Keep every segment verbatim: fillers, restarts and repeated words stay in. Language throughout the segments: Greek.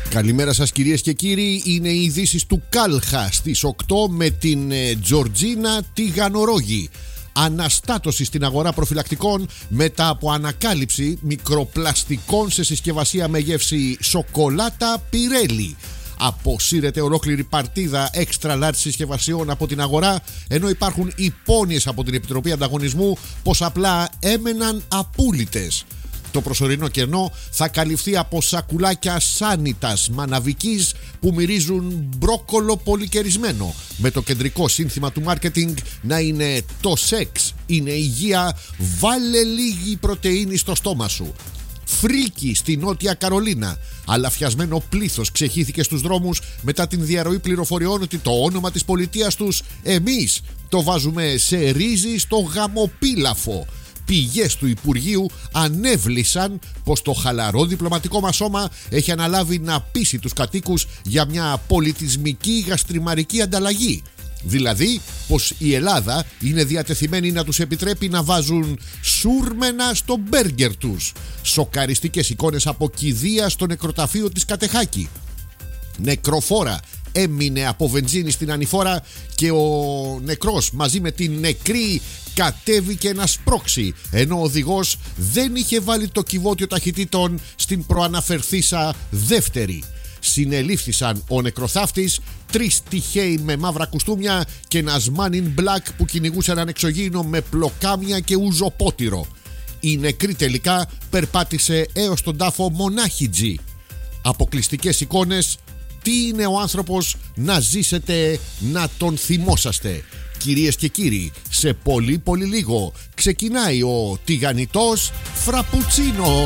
Καλημέρα σας κυρίες και κύριοι. Είναι οι ειδήσεις του Κάλχα στις οκτώ με την ε, Τζορτζίνα Τιγανορόγη. Αναστάτωση στην αγορά προφυλακτικών μετά από ανακάλυψη μικροπλαστικών σε συσκευασία με γεύση σοκολάτα Πιρέλι. Αποσύρεται ολόκληρη παρτίδα extra large συσκευασιών από την αγορά, ενώ υπάρχουν υπόνοιες από την Επιτροπή Ανταγωνισμού πως απλά έμεναν απούλητες. Το προσωρινό κενό θα καλυφθεί από σακουλάκια Σάνιτας Μαναβικής που μυρίζουν μπρόκολο πολυκερισμένο, με το κεντρικό σύνθημα του μάρκετινγκ να είναι «Το σεξ είναι υγεία, βάλε λίγη πρωτεΐνη στο στόμα σου». Φρίκι στη Νότια Καρολίνα. Αλαφιασμένο πλήθος ξεχύθηκε στους δρόμους μετά την διαρροή πληροφοριών ότι το όνομα της πολιτείας τους εμείς το βάζουμε σε ρύζι στο γαμοπίλαφο. Πηγές του Υπουργείου ανέβλησαν πως το χαλαρό διπλωματικό μας σώμα έχει αναλάβει να πείσει τους κατοίκους για μια πολιτισμική γαστριμαρική ανταλλαγή. Δηλαδή πως η Ελλάδα είναι διατεθειμένη να τους επιτρέπει να βάζουν σούρμενα στο μπέργκερ τους. Σοκαριστικές εικόνες από κηδεία στο νεκροταφείο της Κατεχάκη. Νεκροφόρα έμεινε από βενζίνη στην ανηφόρα και ο νεκρός μαζί με την νεκρή κατέβηκε να σπρώξει, ενώ ο οδηγός δεν είχε βάλει το κυβότιο ταχυτήτων στην προαναφερθήσα δεύτερη. Συνελήφθησαν ο νεκροθάφτης, τρεις τυχαίοι με μαύρα κουστούμια και ένας man in black που κυνηγούσε έναν εξωγήινο με πλοκάμια και ουζοπότηρο. Η νεκρή τελικά περπάτησε έως τον τάφο μονάχιτζη. Αποκλειστικές εικόνες. Τι είναι ο άνθρωπος να ζήσετε να τον θυμόσαστε. Κυρίες και κύριοι, σε πολύ πολύ λίγο ξεκινάει ο τηγανιτός Φραπουτσίνο.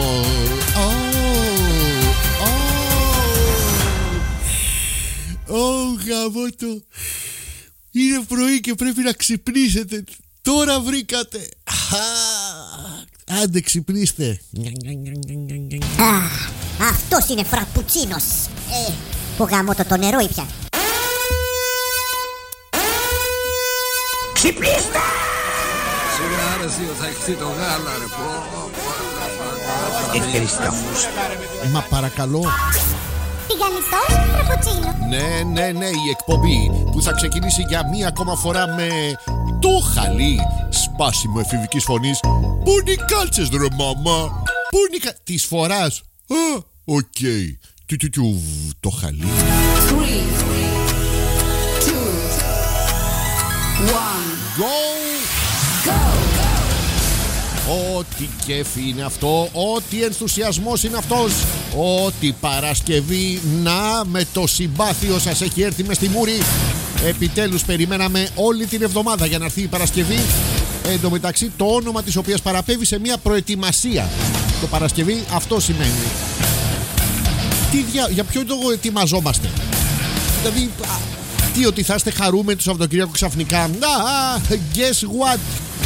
Ω γαμώτο, είναι πρωί και πρέπει να ξυπνήσετε. Τώρα βρήκατε. Άντε ξυπνήστε. Αχ, αυτός είναι Φραπουτσίνος. Ε, που γαμώτο το νερό ήπια. Ξυπνήστε! Σιγά ρε εσύ, θα έχεις το γάλα ρε πω. Ευχαριστώ. Μα παρακαλώ. Τηγανιτός Φραπουτσίνο. Ναι, ναι, ναι, η εκπομπή που θα ξεκινήσει για μία ακόμα φορά με το χαλί σπάσιμο εφηβικής φωνής. Πού είναι οι κάλτσες ρε μαμά? Πού είναι οι κα... της φοράς. Α, οκ. Okay. Του του του το χαλί. Three, two, one. Go! Go! Ό,τι κέφι είναι αυτό, ό,τι ενθουσιασμός είναι αυτός, ό,τι Παρασκευή, να με το συμπάθειο σας έχει έρθει μες στη μούρη. Επιτέλους περιμέναμε όλη την εβδομάδα για να έρθει η Παρασκευή. Εν τω μεταξύ το όνομα της οποίας παραπέμπει σε μια προετοιμασία. Το Παρασκευή αυτό σημαίνει. Τι δια... Για ποιο λόγο ετοιμαζόμαστε? Δηλαδή, τι, ότι θα είστε χαρούμενοι το Σαββατοκύριακο ξαφνικά? Α, guess what?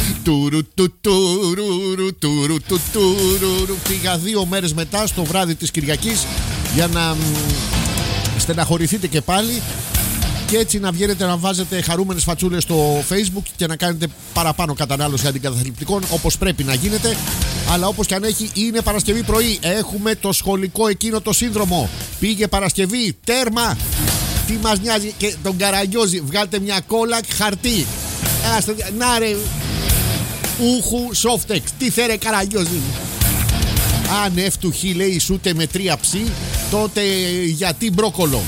Πήγα δύο μέρες μετά στο βράδυ της Κυριακής για να στεναχωρηθείτε και πάλι και έτσι να βγαίνετε να βάζετε χαρούμενες φατσούλες στο Facebook και να κάνετε παραπάνω κατανάλωση αντικαταθλιπτικών, όπως πρέπει να γίνεται. Αλλά όπως και αν έχει, είναι Παρασκευή πρωί. Έχουμε το σχολικό εκείνο το σύνδρομο. Πήγε Παρασκευή, τέρμα. Τι μας νοιάζει? Και τον Καραγκιόζη, βγάλτε μια κόλλα χαρτί. Άστε, να ρε, ούχου σόφτεξ. Τι θέλει Καραγκιόζη? Αν εύτουχη λέει σούτε με τρία ψή, τότε γιατί μπρόκολο?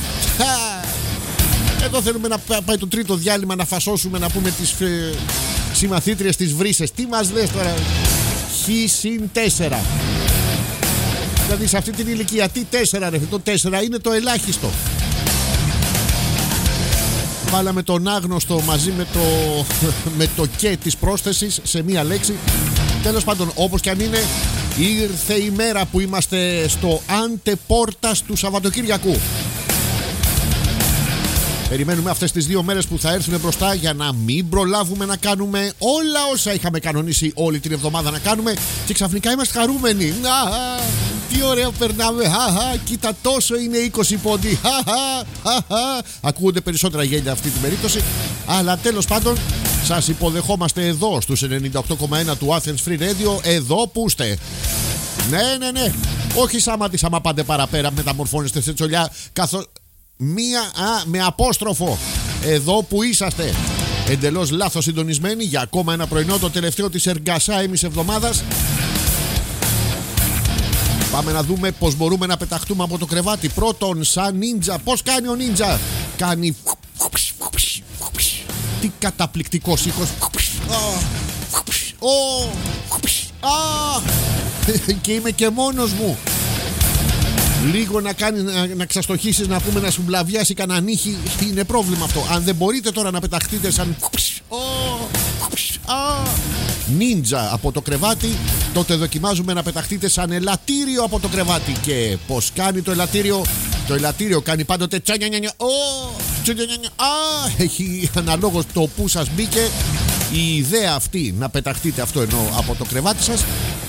Εδώ θέλουμε να πάει το τρίτο διάλειμμα, να φασώσουμε, να πούμε τις ε, συμμαθήτριες τις βρύσες. Τι μας λες τώρα? Χ συν τέσσερα. Δηλαδή σε αυτή την ηλικία τι τέσσερα ρε? Το τέσσερα είναι το ελάχιστο. Βάλαμε τον άγνωστο μαζί με το, με το και της πρόσθεσης σε μία λέξη. Τέλος πάντων, όπως και αν είναι, ήρθε η μέρα που είμαστε στο αντεπόρτας του Σαββατοκύριακου. Περιμένουμε αυτές τις δύο μέρες που θα έρθουν μπροστά για να μην προλάβουμε να κάνουμε όλα όσα είχαμε κανονίσει όλη την εβδομάδα να κάνουμε και ξαφνικά είμαστε χαρούμενοι. Να, τι ωραίο περνάμε. Χαχα, κοίτα, τόσο είναι είκοσι πόντι. Χαχα, ακούγονται περισσότερα γέλια αυτή την περίπτωση. Αλλά τέλος πάντων, σας υποδεχόμαστε εδώ στους ενενήντα οκτώ κόμμα ένα του Athens Free Radio. Εδώ που είστε. Ναι, ναι, ναι. Όχι σάματης, άμα πάτε παραπέρα, μεταμορφώνεστε σε τσολιά. Καθώ. Μία α, με απόστροφο. Εδώ που είσαστε. Εντελώς λάθος συντονισμένοι για ακόμα ένα πρωινό, το τελευταίο της εργασάημης εβδομάδας. Πάμε να δούμε πως μπορούμε να πεταχτούμε από το κρεβάτι. Πρώτον, σαν νίντζα. Πως κάνει ο νίντζα? Κάνει. Τι καταπληκτικός ήχος. Και είμαι και μόνος μου. Λίγο να κάνει, να, να ξαστοχίσεις, να πούμε, να σου μπλαβιάσει κανένα νύχι. Είναι πρόβλημα αυτό. Αν δεν μπορείτε τώρα να πεταχτείτε σαν νίντζα από το κρεβάτι, τότε δοκιμάζουμε να πεταχτείτε σαν ελαττήριο από το κρεβάτι. Και πως κάνει το ελαττήριο? Το ελαττήριο κάνει πάντοτε τσανιανιανια. Έχει αναλόγως το που σας μπήκε η ιδέα αυτή να πεταχτείτε, αυτό εννοώ, από το κρεβάτι σας.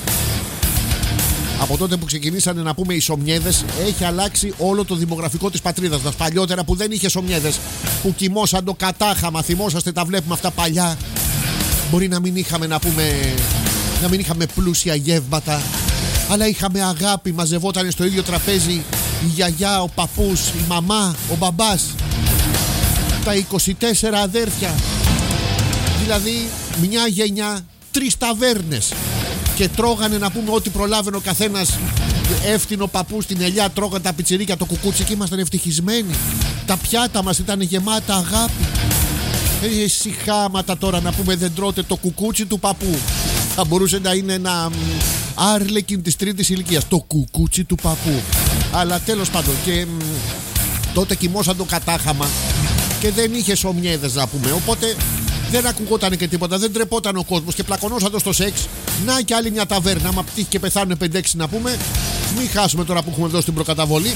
Από τότε που ξεκινήσανε, να πούμε, οι σομιέδες, έχει αλλάξει όλο το δημογραφικό της πατρίδας μας. Παλιότερα που δεν είχε σομιέδες, που κοιμόσαν το κατάχαμα, θυμόσαστε, τα βλέπουμε αυτά παλιά. Μπορεί να μην είχαμε, να πούμε, να μην είχαμε πλούσια γεύματα, αλλά είχαμε αγάπη, μαζευόταν στο ίδιο τραπέζι η γιαγιά, ο παππούς, η μαμά, ο μπαμπάς, τα είκοσι τέσσερα αδέρφια. Δηλαδή μια γενιά, τρεις ταβέρνες. Και τρώγανε, να πούμε, ό,τι προλάβαινε ο καθένας. Έφτινο παππού στην ελιά, τρώγανε τα πιτσιρίκια, το κουκούτσι, και ήμασταν ευτυχισμένοι. Τα πιάτα μας ήταν γεμάτα αγάπη. Ε, συχάματα τώρα, να πούμε, δεν τρώτε το κουκούτσι του παππού. Θα μπορούσε να είναι ένα άρλεκιν της τρίτης ηλικίας. Το κουκούτσι του παππού. Αλλά τέλος πάντων, και μ, τότε κοιμόσαν το κατάχαμα και δεν είχε σομιέδες, να πούμε. Οπότε δεν ακουγόταν και τίποτα, δεν τρεπόταν ο κόσμος και πλακωνόσαν στο σεξ. Να και άλλη μια ταβέρνα. Άμα πτύχει και πεθάνουν πέντε έξι, να πούμε, μην χάσουμε τώρα που έχουμε δώσει την προκαταβολή.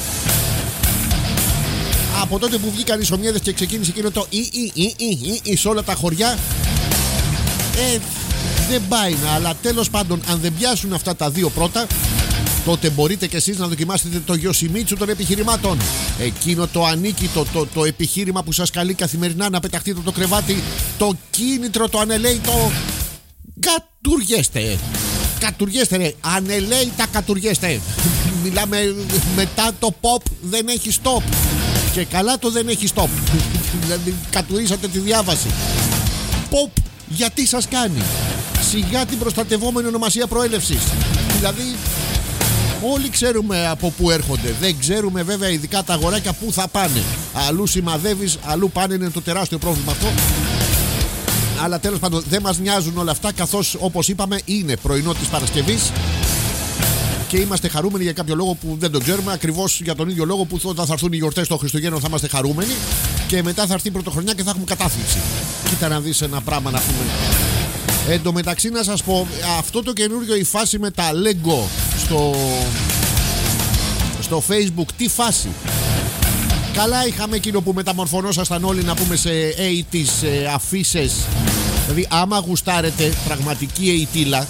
Από τότε που βγήκαν οι σομιέδες και ξεκίνησε εκείνο το ή ή ή ή ή σε όλα τα χωριά, ε, δεν πάει να. Αλλά τέλος πάντων, αν δεν πιάσουν αυτά τα δύο πρώτα, τότε μπορείτε κι εσείς να δοκιμάσετε το Γιοσιμίτσου των επιχειρημάτων. Εκείνο το ανίκητο, το, το επιχείρημα που σας καλεί καθημερινά να πεταχτείτε το κρεβάτι. Το κίνητρο, το ανελαίητο. Κατουργέστε. Κατουργέστε, ρε. Ανελαίητα κατουργέστε. Μιλάμε, μετά το pop δεν έχει stop. Και καλά το δεν έχει stop. Δηλαδή κατουρίσατε τη διάβαση. Pop, γιατί σας κάνει? Σιγά την προστατευόμενη ονομασία προέλευσης. Δηλαδή όλοι ξέρουμε από πού έρχονται. Δεν ξέρουμε βέβαια, ειδικά τα αγοράκια, πού θα πάνε. Αλλού σημαδεύεις, αλλού πάνε, είναι το τεράστιο πρόβλημα αυτό. Αλλά τέλος πάντων δεν μας νοιάζουν όλα αυτά, καθώς, όπως είπαμε, είναι πρωινό της Παρασκευής και είμαστε χαρούμενοι για κάποιο λόγο που δεν τον ξέρουμε. Ακριβώς για τον ίδιο λόγο που όταν θα έρθουν οι γιορτές των Χριστουγέννων θα είμαστε χαρούμενοι και μετά θα έρθει η Πρωτοχρονιά και θα έχουμε κατάθλιψη. Κοίτα να δεις ένα πράγμα, να πούμε. Εν τω μεταξύ, να σας πω, αυτό το καινούριο, η φάση με τα Lego στο, στο Facebook, τι φάση? Καλά είχαμε εκείνο που μεταμορφωνόσασταν όλοι, να πούμε, σε ογδόντα ε, αφίσες. Δηλαδή άμα γουστάρετε πραγματική ειτήλα,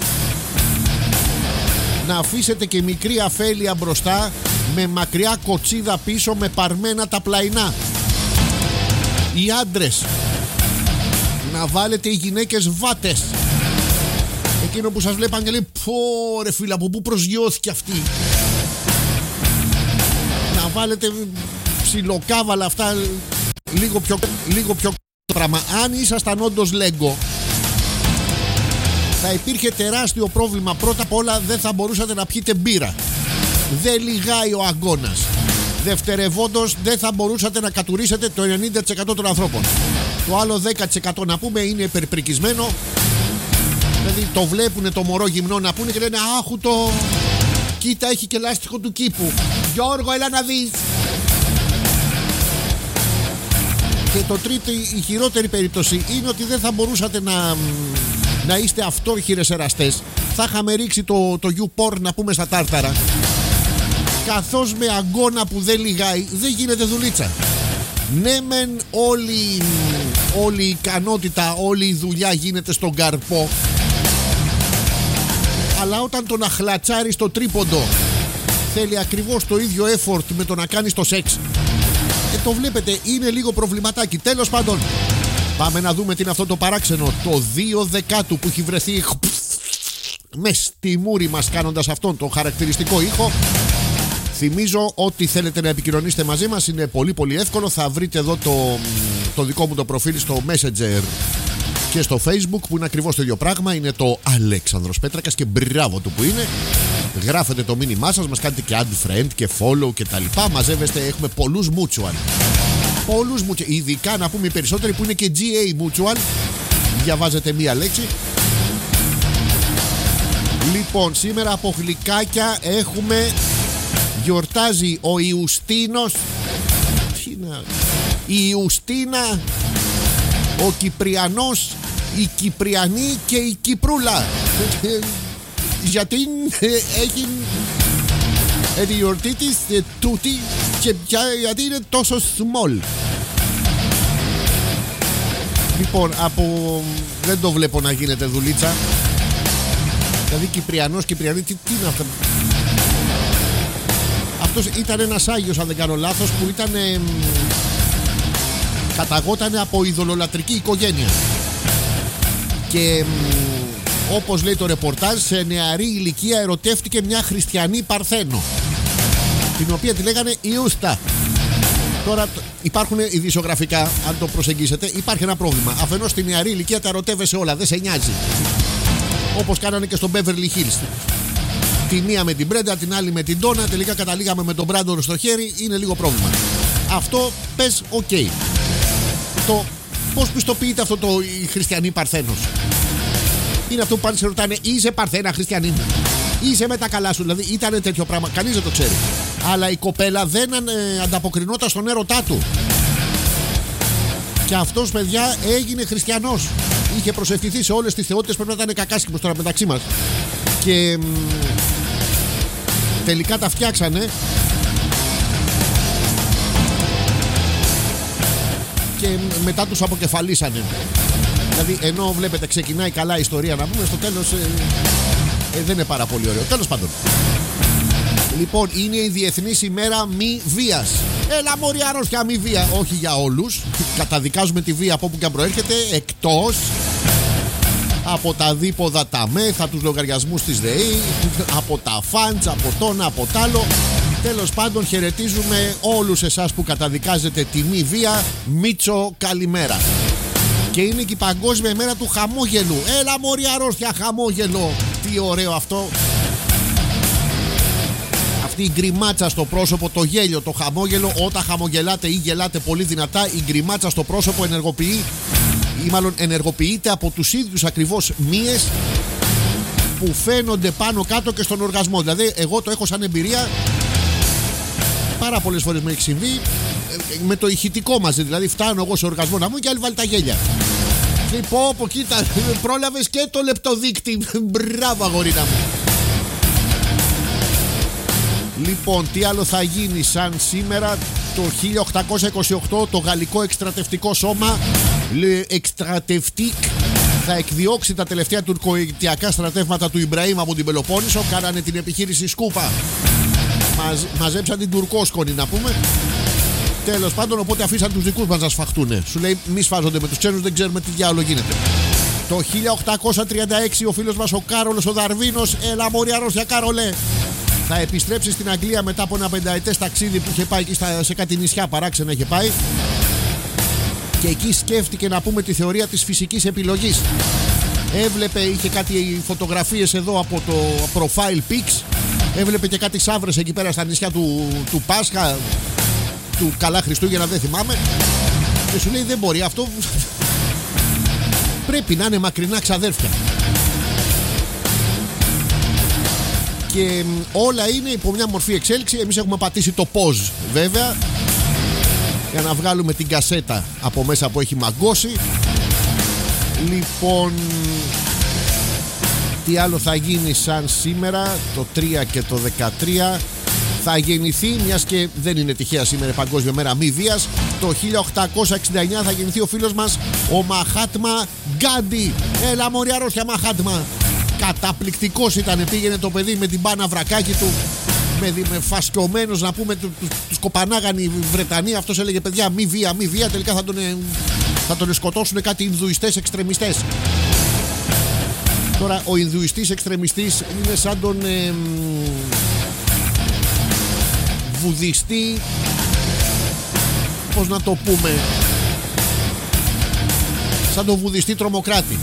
να αφήσετε και μικρή αφέλεια μπροστά, με μακριά κοτσίδα πίσω, με παρμένα τα πλαϊνά. Οι άντρες να βάλετε, οι γυναίκες βάτες. Εκείνο που σας βλέπαν και λέει, πω ρε φίλα, από πού προσγειώθηκε αυτή. Να βάλετε ψιλοκάβαλα αυτά, λίγο πιο, λίγο πιο πράγμα. Αν ήσασταν όντως Lego, θα υπήρχε τεράστιο πρόβλημα. Πρώτα απ' όλα δεν θα μπορούσατε να πιείτε μπύρα. Δεν λιγάει ο αγκώνας. Δευτερευόντως δεν θα μπορούσατε να κατουρίσετε το ενενήντα τοις εκατό των ανθρώπων. Το άλλο δέκα τοις εκατό, να πούμε, είναι υπερπρικισμένο. Δηλαδή το βλέπουνε το μωρό γυμνό, να πούνε, και λένε, άχου το, κοίτα, έχει και λάστιχο του κήπου. Γιώργο, έλα να δεις. Και το τρίτο, η χειρότερη περίπτωση, είναι ότι δεν θα μπορούσατε να, να είστε αυτόρχηρες εραστές. Θα είχαμε ρίξει το, το YouPorn, να πούμε, στα τάρταρα. Καθώς με αγκώνα που δεν λιγάει, δεν γίνεται δουλίτσα. Ναι μεν όλη, όλη η ικανότητα, όλη η δουλειά γίνεται στον καρπό, αλλά όταν τον αχλατσάρεις το τρίποντο, θέλει ακριβώς το ίδιο effort με το να κάνεις το σεξ. Και το βλέπετε, είναι λίγο προβληματάκι. Τέλος πάντων, πάμε να δούμε τι είναι αυτό το παράξενο, το δύο δεκάτου, που έχει βρεθεί μες στη μούρη μας κάνοντας αυτόν τον χαρακτηριστικό ήχο. Θυμίζω ότι θέλετε να επικοινωνήσετε μαζί μας, είναι πολύ πολύ εύκολο. Θα βρείτε εδώ το, το δικό μου το προφίλ στο Messenger και στο Facebook, που είναι ακριβώς το ίδιο πράγμα. Είναι το Αλέξανδρος Πέτρακας και μπράβο του που είναι. Γράφετε το μήνυμά σας, μας κάνετε και add friend και follow και τα λοιπά. Μαζεύεστε, έχουμε πολλούς mutual. Πολλούς mutual, ειδικά να πούμε οι περισσότεροι που είναι και τζι έι mutual. Διαβάζετε μία λέξη. Λοιπόν, σήμερα από γλυκάκια έχουμε... Γιορτάζει ο Ιουστίνος, η Ιουστίνα, ο Κυπριανός, η Κυπριανή και η Κυπρούλα. Γιατί έχει τη γιορτή της τούτη και γιατί είναι τόσο small. Λοιπόν, από... δεν το βλέπω να γίνεται δουλίτσα. Δηλαδή Κυπριανός, Κυπριανή, τι, τι είναι αυτό? Αυτός ήταν ένας Άγιος, αν δεν κάνω λάθος, που ήταν ε, καταγότανε από ειδωλολατρική οικογένεια. Και ε, όπως λέει το ρεπορτάζ, σε νεαρή ηλικία ερωτεύτηκε μια χριστιανή Παρθένο, την οποία τη λέγανε Ιούστα. Τώρα υπάρχουν ειδησιογραφικά, αν το προσεγγίσετε, υπάρχει ένα πρόβλημα. Αφενός στη νεαρή ηλικία τα ερωτεύεσαι όλα, δεν σε νοιάζει. Όπως κάνανε και στο Beverly Hills. Τη μία με την Μπρέντα, την άλλη με την Ντόνα. Τελικά καταλήγαμε με τον Μπράντον στο χέρι. Είναι λίγο πρόβλημα. Αυτό πες, οκ. Okay. Το πώς πιστοποιείται αυτό το η χριστιανή Παρθένος? Είναι αυτό που πάνε σε ρωτάνε, είσαι Παρθένα χριστιανή μου? Είσαι με τα καλά σου? Δηλαδή ήταν τέτοιο πράγμα, κανείς δεν το ξέρει. Αλλά η κοπέλα δεν ε, ανταποκρινόταν στον έρωτά του. Και αυτός, παιδιά, έγινε χριστιανός. Είχε προσευχηθεί σε όλες τις θεότητες. Πρέπει να ήταν κακάσκημος τώρα μεταξύ μας. Και μ, τελικά τα φτιάξανε. Και μετά τους αποκεφαλίσανε. Δηλαδή, ενώ βλέπετε ξεκινάει καλά η ιστορία, να πούμε, στο τέλος ε, ε, δεν είναι πάρα πολύ ωραίο. Τέλος πάντων. Λοιπόν, είναι η Διεθνής ημέρα μη βίας. Έλα μωρή αρρώστια, μη βία. Όχι για όλους. Καταδικάζουμε τη βία από όπου και αν προέρχεται, εκτός από τα δίποδα τα μέθα, τους λογαριασμούς της ΔΕΗ, από τα φαντς, από τόνα, από τ' άλλο. Τέλος πάντων, χαιρετίζουμε όλους εσάς που καταδικάζετε τη μη βία. Μίτσο, καλημέρα. Και είναι και η Παγκόσμια ημέρα του χαμόγελου. Έλα μωρή αρρώστια, χαμόγελο. Τι ωραίο αυτό. Αυτή η γκριμάτσα στο πρόσωπο, το γέλιο, το χαμόγελο. Όταν χαμογελάτε ή γελάτε πολύ δυνατά, η γκριμάτσα στο πρόσωπο ενεργοποιεί, ή μάλλον ενεργοποιείται από τους ίδιους ακριβώς μύες που φαίνονται πάνω κάτω και στον οργασμό. Δηλαδή εγώ το έχω σαν εμπειρία, πάρα πολλές φορές μου έχει συμβεί, με το ηχητικό μαζί. Δηλαδή φτάνω εγώ σε οργασμό να μου και άλλοι βάλει τα γέλια. Και πω πω κοίτα, πρόλαβες και το λεπτοδείκτη. Μπράβο αγορίνα μου. Λοιπόν, τι άλλο θα γίνει σαν σήμερα? Το χίλια οκτακόσια είκοσι οκτώ το γαλλικό εκστρατευτικό σώμα Le Extraterrifique θα εκδιώξει τα τελευταία τουρκοαιγυπτιακά στρατεύματα του Ιμπραήμ από την Πελοπόννησο. Κάνανε την επιχείρηση Σκούπα. Μαζ, μαζέψαν την τουρκόσκονη, να πούμε. Τέλος πάντων, οπότε αφήσαν τους δικούς μας να σφαχτούνε. Σου λέει μη σφάζονται με τους ξένους, δεν ξέρουμε τι διάολο γίνεται. Το χίλια οκτακόσια τριάντα έξι ο φίλος μας ο Κάρολος ο Δαρβίνος, έλα μωρή αρρώστια Κάρολε, θα επιστρέψει στην Αγγλία μετά από ένα πενταετές ταξίδι που είχε πάει εκεί στα, σε κάτι νησιά παράξενα είχε πάει. Και εκεί σκέφτηκε, να πούμε, τη θεωρία της φυσικής επιλογής. Έβλεπε, είχε κάτι φωτογραφίες εδώ από το profile pics. Έβλεπε και κάτι σαύρες εκεί πέρα στα νησιά του, του Πάσχα, του Καλά Χριστούγεννα, δεν θυμάμαι. Και σου λέει δεν μπορεί αυτό. Πρέπει να είναι μακρινά ξαδέρφια. Και όλα είναι υπό μια μορφή εξέλιξη. Εμείς έχουμε πατήσει το pause βέβαια, για να βγάλουμε την κασέτα από μέσα που έχει μαγκώσει. Λοιπόν, τι άλλο θα γίνει σαν σήμερα? Το τρία και το δεκατρία θα γεννηθεί, μιας και δεν είναι τυχαία σήμερα Παγκόσμια Μέρα Μη Βίας, το χίλια οκτακόσια εξήντα εννιά θα γεννηθεί ο φίλος μας ο Μαχάτμα Γκάντι. Έλα μωρή αρρώστια Μαχάτμα. Καταπληκτικός ήταν, πήγαινε το παιδί με την μπάνα βρακάκι του, με, με φασκιωμένος, να πούμε, του, του, τους κοπανάγαν οι Βρετανοί. Αυτός έλεγε παιδιά μη βία, μη βία. Τελικά θα τον, θα τον σκοτώσουν κάτι Ινδουιστές εξτρεμιστές. Τώρα ο Ινδουιστής εξτρεμιστής είναι σαν τον ε, βουδιστή, πώς να το πούμε, σαν το βουδιστή τρομοκράτη.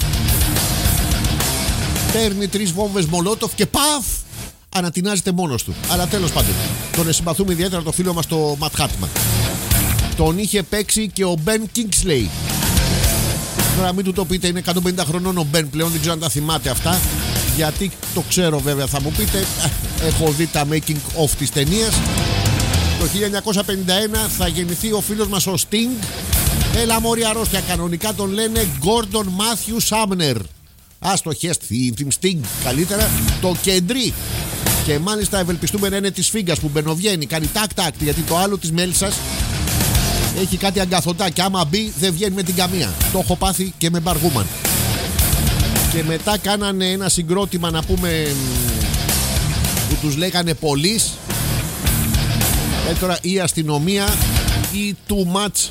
Παίρνει τρεις βόμβες Μολότοφ και παφ, ανατινάζεται μόνος του. Αλλά τέλος πάντων, τον συμπαθούμε ιδιαίτερα το φίλο μας το Ματχάτμα. Τον είχε παίξει και ο Μπεν Κίνγκσλεϊ. Τώρα μην του το πείτε, είναι εκατόν πενήντα χρονών ο Μπεν πλέον, δεν ξέρω αν τα θυμάται αυτά. Γιατί το ξέρω βέβαια, θα μου πείτε. Έχω δει τα making of της ταινίας. Το χίλια εννιακόσια πενήντα ένα θα γεννηθεί ο φίλος μας ο Sting. Έλα μόρια αρρώστια, κανονικά τον λένε Gordon Matthew Sumner. Ας το χέστη, Sting καλύτερα. Το κεντρί. Και μάλιστα ευελπιστούμε να είναι της φίγκας που μπαινοβγαίνει, κάνει τάκ τάκ, γιατί το άλλο της μέλισσας έχει κάτι αγκαθωτά και άμα μπει δεν βγαίνει με την καμία. Το έχω πάθει και με Μπαργούμαν. Και μετά κάνανε ένα συγκρότημα, να πούμε, που τους λέγανε Police. Ε, τώρα η αστυνομία ή Too Much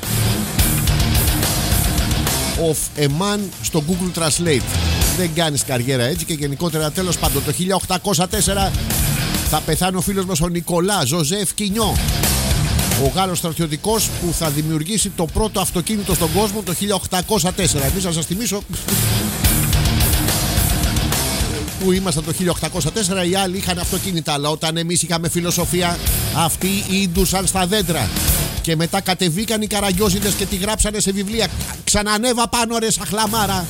of a Man στο Google Translate. Δεν κάνεις καριέρα έτσι. Και γενικότερα, τέλος πάντων, το χίλια οκτακόσια τέσσερα θα πεθάνει ο φίλος μας ο Νικολά Ζωζέφ Κινιό, ο Γάλλος στρατιωτικός που θα δημιουργήσει το πρώτο αυτοκίνητο στον κόσμο το χίλια οκτακόσια τέσσερα. Εμείς να σας θυμίσω που ήμασταν το χίλια οκτακόσια τέσσερα, οι άλλοι είχαν αυτοκίνητα, αλλά όταν εμείς είχαμε φιλοσοφία, αυτοί ίντουσαν στα δέντρα. Και μετά κατεβήκαν οι καραγκιόζιδες και τη γράψανε σε βιβλία. Ξανανέβα πάνω ρε σαχλαμάρα.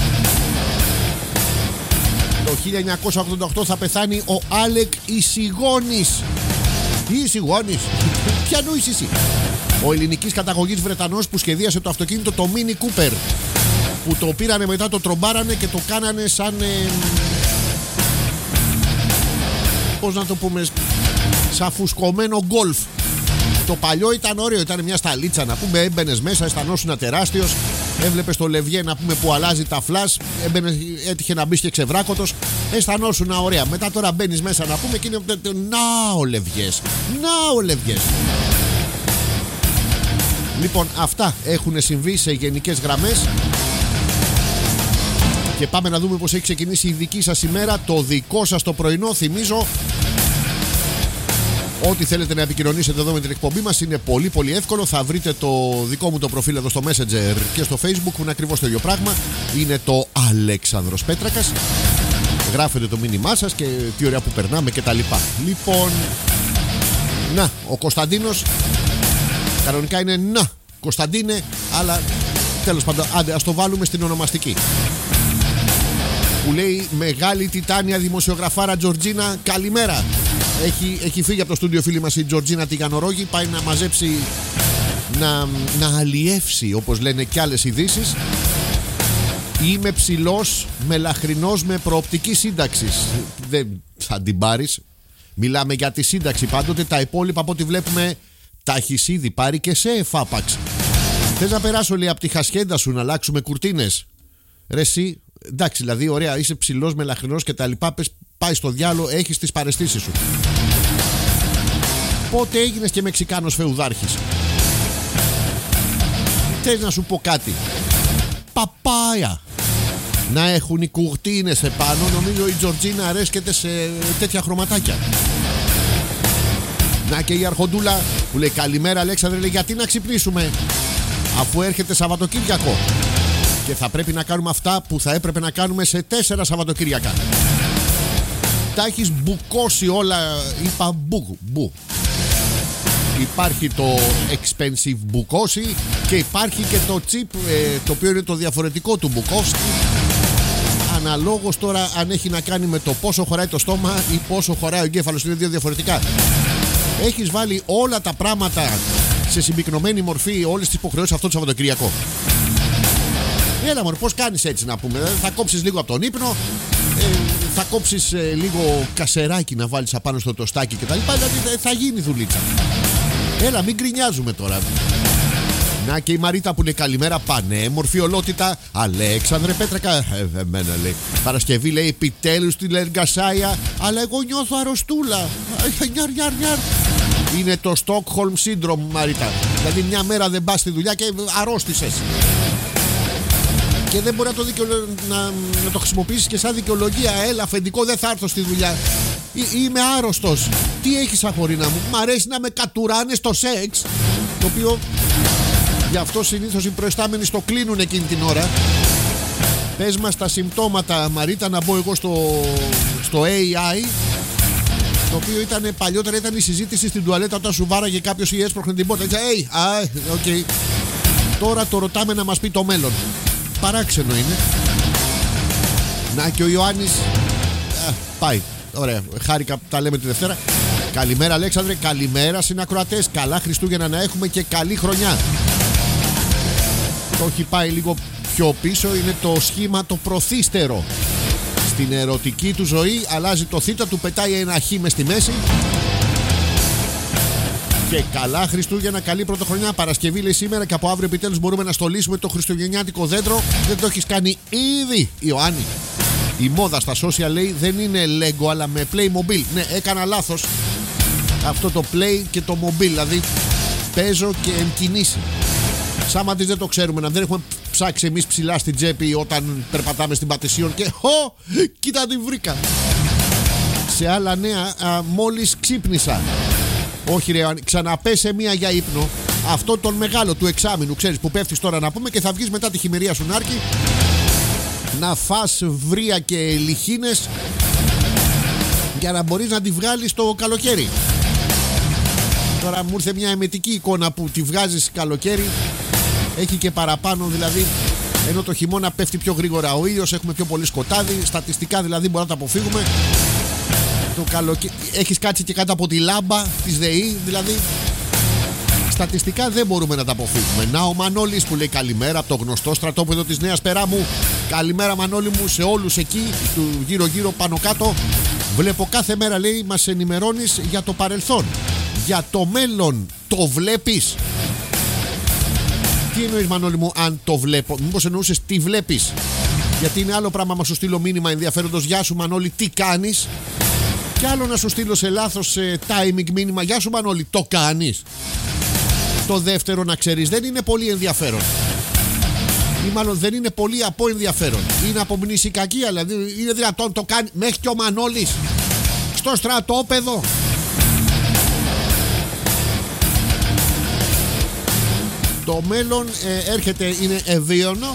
Το χίλια εννιακόσια ογδόντα οκτώ θα πεθάνει ο Άλεκ Ισηγόνης. Τι Ισηγόνης? Ποια νοείς εσύ? Ο ελληνικής καταγωγής Βρετανός που σχεδίασε το αυτοκίνητο το Mini Cooper, που το πήρανε μετά, το τρομπάρανε και το κάνανε σαν ε, πώς να το πούμε, σαν φουσκωμένο γκολφ. Το παλιό ήταν ωραίο, ήταν μια σταλίτσα, να πούμε, έμπαινες μέσα, αισθανόσουν τεράστιος. Έβλεπες το λευγέ, να πούμε, που αλλάζει τα φλας. Έμπαινες, έτυχε να μπεις και ξεβράκωτος. Αισθανόσουν ωραία. Μετά τώρα μπαίνεις μέσα, να πούμε, και είναι να ο λευγές. Να ο λευγές. Λοιπόν, αυτά έχουν συμβεί σε γενικές γραμμές. Και πάμε να δούμε πως έχει ξεκινήσει η δική σας ημέρα, το δικό σας το πρωινό. Θυμίζω, ό,τι θέλετε να επικοινωνήσετε εδώ με την εκπομπή μας είναι πολύ πολύ εύκολο. Θα βρείτε το δικό μου το προφίλ εδώ στο Messenger και στο Facebook, που είναι ακριβώς το ίδιο πράγμα. Είναι το Αλέξανδρος Πέτρακας. Γράφετε το μήνυμά σας και τι ωραία που περνάμε και τα λοιπά. Λοιπόν, να, ο Κωνσταντίνος κανονικά είναι να Κωνσταντίνε, αλλά τέλος πάντων, άντε ας το βάλουμε στην ονομαστική. Που λέει μεγάλη τιτάνια δημοσιογραφάρα Τζορτζίνα, καλημέρα. Έχει, έχει φύγει από το στούντιο φίλη μας η Τζορτζίνα τη Γανορόγη. Πάει να μαζέψει, να, να αλλιεύσει, όπως λένε, κι άλλες ειδήσεις. Είμαι ψηλός, μελαχρινός, με προοπτική σύνταξης. Δεν θα την πάρεις. Μιλάμε για τη σύνταξη πάντοτε. Τα υπόλοιπα από ό,τι βλέπουμε τα έχεις ήδη πάρει και σε εφάπαξ. Θες να περάσω, λέει, από τη χασχέντα σου να αλλάξουμε κουρτίνες? Ρε εσύ, εντάξει, δηλαδή ωραία, είσαι ψηλός, μελαχρινός και τα λοιπά. Πες, πάει στο διάλο, έχεις τις παραισθήσεις σου. Πότε έγινες και Μεξικάνος φεουδάρχης? Θες να σου πω κάτι? Παπάια να έχουν οι κουρτίνες επάνω. Νομίζω η Τζορτζίνα αρέσκεται σε τέτοια χρωματάκια. Να και η Αρχοντούλα που λέει καλημέρα Αλέξανδρε, λέει, γιατί να ξυπνήσουμε αφού έρχεται Σαββατοκύριακο και θα πρέπει να κάνουμε αυτά που θα έπρεπε να κάνουμε σε τέσσερα Σαββατοκύριακα. Τα έχεις μπουκώσει όλα. Είπα μπου, μπου. Υπάρχει το expensive μπουκώσει και υπάρχει και το cheap, ε, το οποίο είναι το διαφορετικό του μπουκόσκι. Αναλόγως τώρα αν έχει να κάνει με το πόσο χωράει το στόμα ή πόσο χωράει ο εγκέφαλος. Είναι δύο διαφορετικά. Έχεις βάλει όλα τα πράγματα σε συμπυκνωμένη μορφή, όλες τις υποχρεώσεις αυτό το Σαββατοκυριακό. Έλα μωρέ, πώς κάνεις έτσι, να πούμε? Θα κόψεις λίγο από τον ύπνο, ε, θα κόψεις ε, λίγο κασεράκι να βάλεις απάνω στο τοστάκι κτλ. Δηλαδή θα γίνει δουλίτσα. Έλα, μην γκρινιάζουμε τώρα. Να και η Μαρίτα που λέει καλημέρα, πανέμορφη ολότητα. Αλέξανδρε Πέτρακα. Ε, εμένα λέει. Παρασκευή λέει επιτέλους την εργασάια, αλλά εγώ νιώθω αρρωστούλα. Νιαρ, νιαρ, νιαρ. Είναι το Stockholm Syndrome, Μαρίτα. Δηλαδή μια μέρα δεν πας στη δουλειά και αρρώστησες. Και δεν μπορεί να το, δικαιολο... να... να το χρησιμοποιήσεις και σαν δικαιολογία. Έλα, αφεντικό, δεν θα έρθω στη δουλειά. Είμαι άρρωστος. Τι έχεις, αγορίνα μου? Μ' αρέσει να με κατουράνε στο σεξ. Το οποίο γι' αυτό συνήθως οι προϊστάμενοι στο κλείνουν εκείνη την ώρα. Πες μας τα συμπτώματα, Μαρίτα, να μπω εγώ στο, στο έι άι. Το οποίο ήταν παλιότερα, ήταν η συζήτηση στην τουαλέτα όταν σου βάραγε κάποιος ή έσπροχνε την πόρτα. Έτσι, hey, ah, okay. Τώρα το ρωτάμε να μας πει το μέλλον. Παράξενο είναι. Να και ο Ιωάννης. Α, πάει. Ωραία. Χάρηκα που τα λέμε τη Δευτέρα. Καλημέρα, Αλέξανδρε. Καλημέρα, συνακροατές. Καλά Χριστούγεννα να έχουμε και καλή χρονιά. Το έχει πάει λίγο πιο πίσω. Είναι το σχήμα το προθύστερο. Στην ερωτική του ζωή αλλάζει το θήτα, του πετάει ένα χ μες στη μέση. Και καλά Χριστούγεννα, καλή πρωτοχρονιά. Παρασκευή λέει σήμερα και από αύριο επιτέλους μπορούμε να στολίσουμε το χριστουγεννιάτικο δέντρο. Δεν το έχεις κάνει ήδη, Ιωάννη? Η μόδα στα social λέει δεν είναι Lego αλλά με Playmobil. Ναι, έκανα λάθος. Αυτό το Play και το Mobile, δηλαδή παίζω και εν κινήσει. Σάμα της δεν το ξέρουμε, να δεν έχουμε ψάξει εμείς ψηλά στην τσέπη όταν περπατάμε στην Πατησίων και «Ω, κοίτα την βρήκα». Σε άλλα νέα, α, μόλις ξύπνησα. Όχι ρε, ξαναπέσε μία για ύπνο. Αυτό τον μεγάλο του εξάμηνου, ξέρεις, που πέφτεις τώρα να πούμε και θα βγεις μετά τη χειμερία σου νάρκη να φας βρία και λιχίνες για να μπορείς να τη βγάλεις το καλοκαίρι. Τώρα μου ήρθε μια εμετική εικόνα που τη βγάζεις καλοκαίρι. Έχει και παραπάνω, δηλαδή ενώ το χειμώνα πέφτει πιο γρήγορα ο ήλιος, έχουμε πιο πολύ σκοτάδι. Στατιστικά δηλαδή μπορούμε να τα αποφύγουμε. Το καλοκαίρι έχεις κάτσει και κάτω από τη λάμπα της ΔΕΗ, δηλαδή στατιστικά δεν μπορούμε να τα αποφύγουμε. Να ο Μανώλης που λέει καλημέρα από το γνωστό στρατόπεδο της Νέας Περάμου. Καλημέρα Μανώλη μου σε όλους εκεί του γύρω γύρω πάνω κάτω. Βλέπω κάθε μέρα, λέει, μας ενημερώνεις για το παρελθόν. Για το μέλλον το βλέπεις? Τι εννοείς, Μανώλη μου, αν το βλέπω? Μήπως εννοούσες τι βλέπεις? Γιατί είναι άλλο πράγμα να σου στείλω μήνυμα ενδιαφέροντος γεια σου Μανώλη, τι κάνεις? Και άλλο να σου στείλω σε λάθος ε, timing μήνυμα γεια σου Μανώλη, το κάνεις? Το δεύτερο, να ξέρεις, δεν είναι πολύ ενδιαφέρον. Ή μάλλον δεν είναι πολύ από ενδιαφέρον. Είναι από μνησικακία, δηλαδή είναι δυνατόν το κάνει μέχρι και ο Μανώλης στο στρατόπεδο? Το μέλλον ε, έρχεται, είναι ευίωνο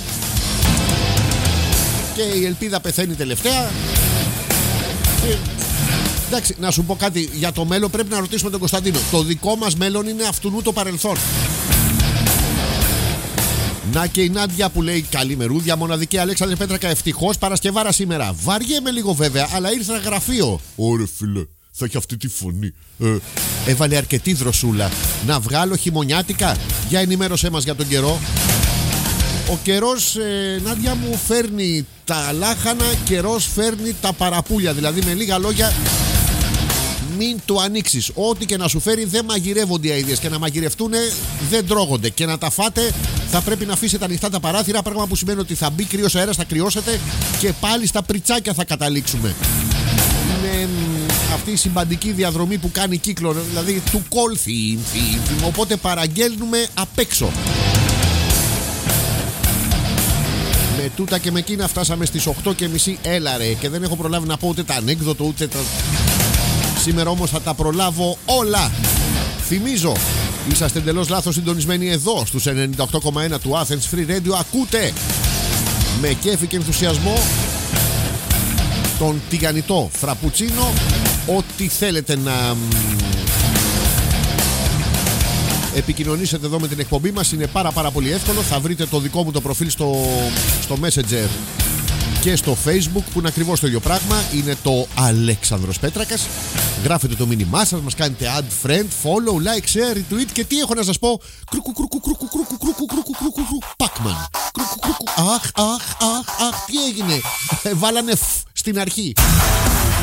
και η ελπίδα πεθαίνει τελευταία. Και, εντάξει, να σου πω κάτι για το μέλλον, πρέπει να ρωτήσουμε τον Κωνσταντίνο. Το δικό μας μέλλον είναι αυτουνού το παρελθόν. Να και η Νάντια που λέει καλημερούδια, μοναδική Αλέξανδρε Πέτρακα, ευτυχώς Παρασκευάρα σήμερα. Βαριέμαι λίγο βέβαια, αλλά ήρθα γραφείο. Ωρε φίλε, θα έχει αυτή τη φωνή. Ε, έβαλε αρκετή δροσούλα. Να βγάλω χειμωνιάτικα. Για ενημέρωσέ μας για τον καιρό. Ο καιρός, ε, Νάντια μου, φέρνει τα λάχανα, καιρός φέρνει τα παραπούλια. Δηλαδή με λίγα λόγια, μην του ανοίξεις. Ό,τι και να σου φέρει δεν μαγειρεύονται οι αηδίες. Και να μαγειρευτούνε δεν τρώγονται. Και να τα φάτε θα πρέπει να αφήσετε ανοιχτά τα παράθυρα. Πράγμα που σημαίνει ότι θα μπει κρύος αέρας, θα κρυώσετε και πάλι στα πριτσάκια θα καταλήξουμε. Είναι αυτή η συμπαντική διαδρομή που κάνει κύκλο, δηλαδή του κόλθη. Οπότε παραγγέλνουμε απ' έξω. Με τούτα και με εκείνα φτάσαμε στις οκτώ και μισή. Έλα ρε, και δεν έχω προλάβει να πω ούτε τα ανέκδοτο ούτε τα... Σήμερα όμως θα τα προλάβω όλα. Θυμίζω, είσαστε εντελώς λάθος συντονισμένοι εδώ στους ενενήντα οκτώ κόμμα ένα του Athens Free Radio. Ακούτε με κέφι και ενθουσιασμό τον τηγανιτό φραπουτσίνο. Ό,τι θέλετε να επικοινωνήσετε εδώ με την εκπομπή μας είναι πάρα πάρα πολύ εύκολο. Θα βρείτε το δικό μου το προφίλ στο, στο Messenger και στο Facebook που είναι ακριβώς το ίδιο πράγμα. Είναι το Αλέξανδρος Πέτρακας. Γράφετε το μήνυμά σας, μας κάνετε add friend, follow, like, share, retweet. Και τι έχω να σας πω? Κρούκου κρούκου κρούκου κρούκου κρούκου κρούκου κρούκου Πάκμαν. Κρούκου κρούκου. Αχ, αχ, αχ, αχ, τι έγινε? Βάλανε φ στην αρχή.